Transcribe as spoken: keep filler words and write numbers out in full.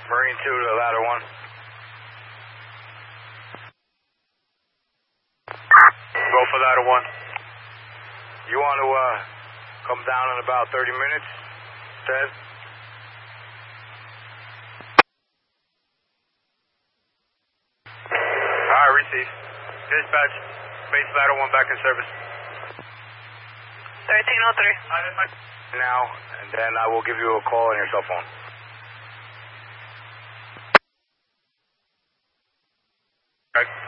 Marine two to ladder one. Go for ladder one. You want to uh, come down in about thirty minutes, Ted? Alright, receive. Dispatch, base ladder one back in service. thirteen oh three. Now, and then I will give you a call on your cell phone. Okay.